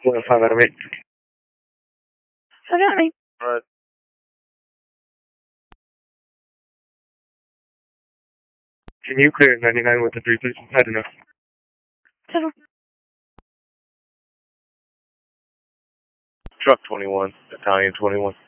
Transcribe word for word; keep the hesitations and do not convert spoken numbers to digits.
One five out of eight. I got me. Alright. Can you clear ninety-nine with the three, please? I don't know. Settle. Truck twenty-one, Italian twenty-one.